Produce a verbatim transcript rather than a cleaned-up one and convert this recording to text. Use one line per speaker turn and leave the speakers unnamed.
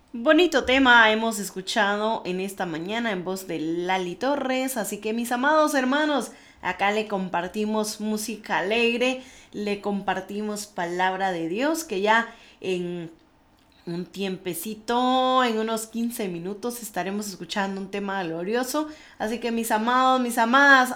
Bonito tema hemos escuchado en esta mañana en voz de Lali Torres, así que mis amados hermanos, acá le compartimos música alegre, le compartimos palabra de Dios, que ya en un tiempecito, en unos quince minutos estaremos escuchando un tema glorioso. Así que mis amados, mis amadas,